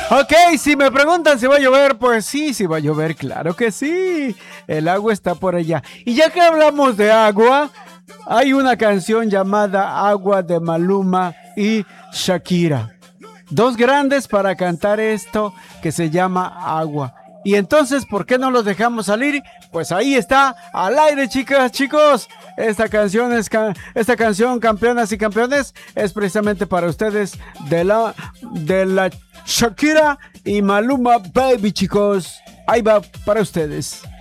Ok, si me preguntan si va a llover, pues sí, sí va a llover, claro que sí. El agua está por allá. Y ya que hablamos de agua, hay una canción llamada Agua de Maluma y Shakira. Dos grandes para cantar esto que se llama Agua. Y entonces, ¿por qué no los dejamos salir? Pues ahí está, al aire, chicas, chicos. Esta canción, campeonas y campeones, es precisamente para ustedes de la Shakira y Maluma Baby, chicos. Ahí va para ustedes.